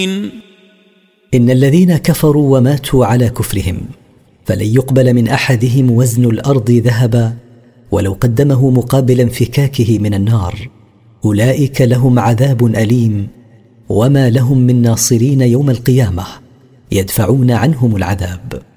إن الذين كفروا وماتوا على كفرهم فلن يقبل من أحدهم وزن الأرض ذهبا ولو قدمه مقابل انفكاكه من النار. أولئك لهم عذاب أليم وما لهم من ناصرين يوم القيامة يدفعون عنهم العذاب.